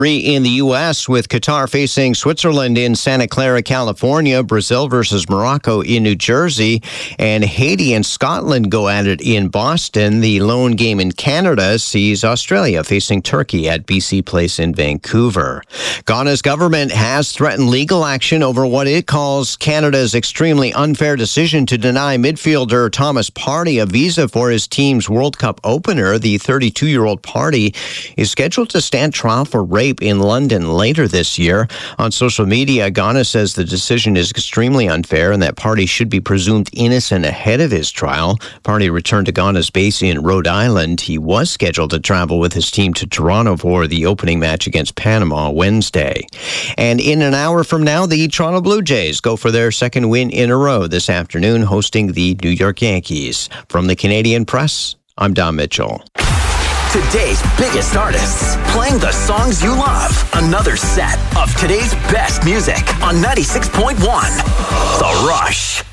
In the U.S., with Qatar facing Switzerland in Santa Clara, California, Brazil versus Morocco in New Jersey, and Haiti and Scotland go at it in Boston. The lone game in Canada sees Australia facing Turkey at BC Place in Vancouver. Ghana's government has threatened legal action over what it calls Canada's extremely unfair decision to deny midfielder Thomas Partey a visa for his team's World Cup opener. The 32-year-old Partey is scheduled to stand trial for rape in London later this year. On social media, Ghana says the decision is extremely unfair and that Partey should be presumed innocent ahead of his trial. Partey returned to Ghana's base in Rhode Island. He was scheduled to travel with his team to Toronto for the opening match against Panama Wednesday. And in an hour from now, the Toronto Blue Jays go for their second win in a row this afternoon, hosting the New York Yankees. From the Canadian Press, I'm Don Mitchell. Today's biggest artists, playing the songs you love. Another set of today's best music on 96.1 The Rush.